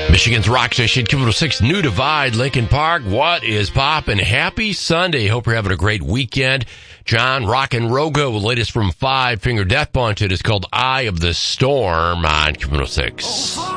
Michigan's Rock Station, Q106, New Divide, Lincoln Park. What is poppin'? Happy Sunday. Hope you're having a great weekend. John Rock and Rogo, latest from Five Finger Death Punch. It is called Eye of the Storm on Q106.